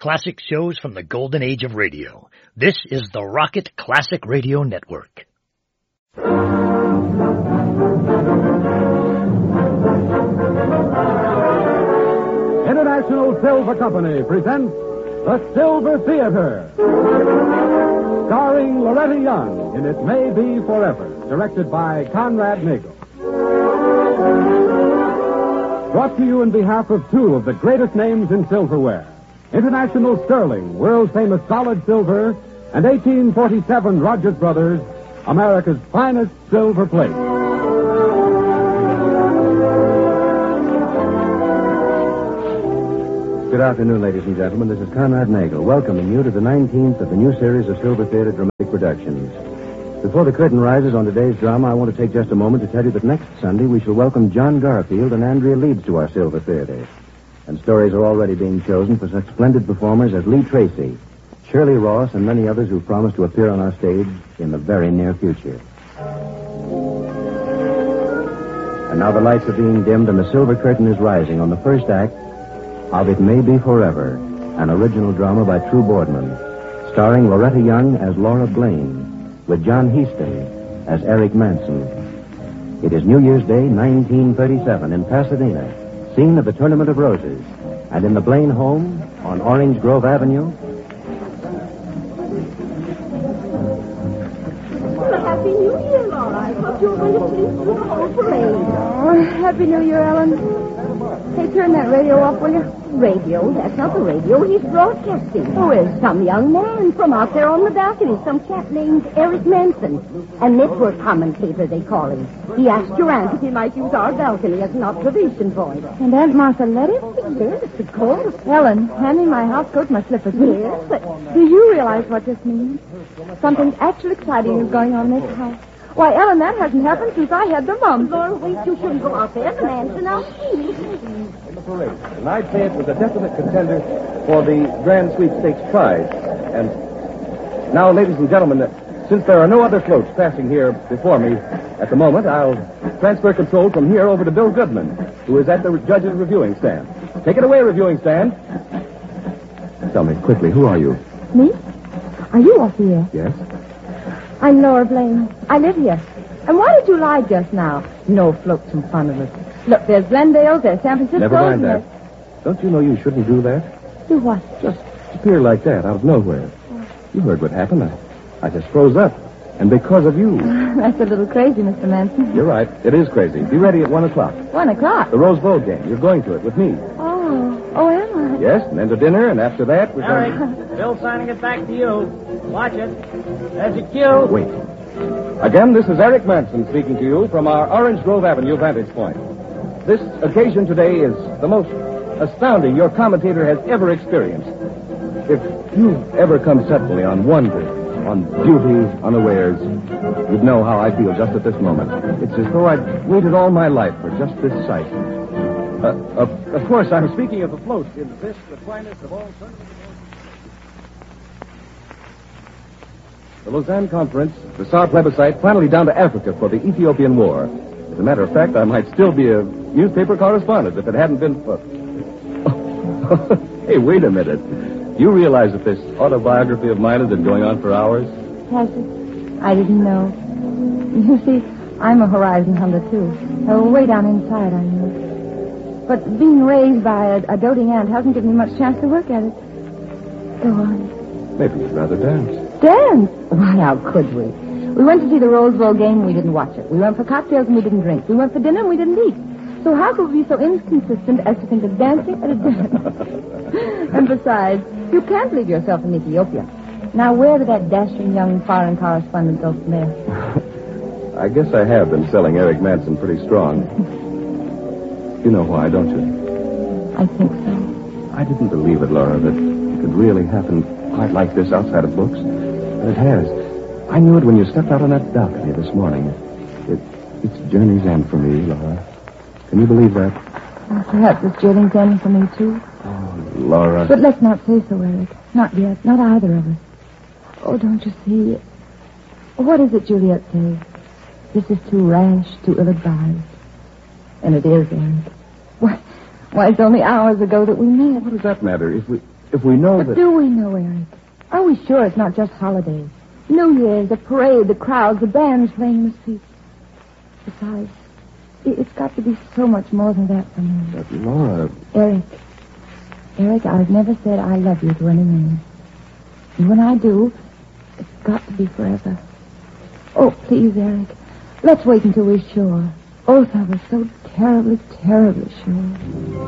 classic shows from the golden age of radio. This is the Rocket Classic Radio Network. International Silver Company presents The Silver Theater, starring Loretta Young in It May Be Forever, directed by Conrad Nagel. Brought to you in behalf of two of the greatest names in silverware, International Sterling, world-famous solid silver, and 1847 Rogers Brothers, America's finest silver plate. Good afternoon, ladies and gentlemen. This is Conrad Nagel, welcoming you to the 19th of the new series of Silver Theater Dramatic Productions. Before the curtain rises on today's drama, I want to take just a moment to tell you that next Sunday we shall welcome John Garfield and Andrea Leeds to our Silver Theater. And stories are already being chosen for such splendid performers as Lee Tracy, Shirley Ross, and many others who've promised to appear on our stage in the very near future. And now the lights are being dimmed and the silver curtain is rising on the first act of It May Be Forever, an original drama by True Boardman, starring Loretta Young as Laura Blaine, with John Heaston as Eric Manson. It is New Year's Day, 1937, in Pasadena, scene of the Tournament of Roses, and in the Blaine home on Orange Grove Avenue. Happy New Year, Laura. I thought you were going to sleep through the whole parade. Oh, Happy New Year, Ellen. Hey, turn that radio off, will you? Radio? That's not the radio. He's broadcasting. Who is? Some young man from out there on the balcony. Some chap named Eric Manson. A network commentator, they call him. He asked your aunt if he might use our balcony as an observation point. And Aunt Martha let him? Yes, of course. Ellen, hand me my house coat and my slippers. Yes, but... Do you realize what this means? Something actually exciting is going on in this house. Why, Ellen, that hasn't happened since I had the mumps. Laura, wait, you shouldn't go out there. The man's announced in the parade. And I'd say it was a definite contender for the Grand Sweepstakes prize. And now, ladies and gentlemen, since there are no other floats passing here before me at the moment, I'll transfer control from here over to Bill Goodman, who is at the judge's reviewing stand. Take it away, reviewing stand. Tell me quickly, who are you? Me? Are you off here? Yes? I'm Laura Blaine. I live here. And why did you lie just now? No floats in front of us. Look, there's Glendale, there's San Francisco. Never mind that. Don't you know you shouldn't do that? Do what? Just appear like that out of nowhere. You heard what happened. I just froze up. And because of you. That's a little crazy, Mr. Manson. You're right. It is crazy. Be ready at 1 o'clock. 1 o'clock? The Rose Bowl game. You're going to it with me. Oh, am I? Yes, and then to dinner, and after that, we're Eric, Bill signing it back to you. Watch it. There's your cue. Wait. Again, this is Eric Manson speaking to you from our Orange Grove Avenue vantage point. This occasion today is the most astounding your commentator has ever experienced. If you've ever come suddenly on wonder, on beauty, unawares, you'd know how I feel just at this moment. It's as though I'd waited all my life for just this sight. Of course, I'm speaking of the float in this, the finest of all tournaments. The Lausanne Conference, the Saar plebiscite, finally down to Africa for the Ethiopian War. As a matter of fact, I might still be a newspaper correspondent if it hadn't been for... Hey, wait a minute. You realize that this autobiography of mine has been going on for hours? Has it? I didn't know. You see, I'm a horizon hunter, too. Way down inside, I know. But being raised by a doting aunt hasn't given me much chance to work at it. Go on. Maybe you'd rather dance. Dance? Why, how could we? We went to see the Rose Bowl game and we didn't watch it. We went for cocktails and we didn't drink. We went for dinner and we didn't eat. So how could we be so inconsistent as to think of dancing at a dinner? And besides, you can't leave yourself in Ethiopia. Now, where did that dashing young foreign correspondent go from there? I guess I have been selling Eric Manson pretty strong. You know why, don't you? I think so. I didn't believe it, Laura, that it could really happen quite like this outside of books. But it has. I knew it when you stepped out on that balcony this morning. It's journey's end for me, Laura. Can you believe that? Well, perhaps it's journey's end for me, too. Oh, Laura. But let's not say so, Eric. Not yet. Not either of us. Oh, don't you see? What is it Juliet says? This is too rash, too ill-advised. And it is, Eric. Why, it's only hours ago that we met. What does that matter? if we know But that... do we know, Eric? Are we sure it's not just holidays? New Year's, the parade, the crowds, the bands playing in the streets. Besides, it's got to be so much more than that for me. But Laura... Eric, I've never said I love you to any man. And when I do, it's got to be forever. Oh, please, Eric, let's wait until we're sure. Both of us so terribly, terribly sure.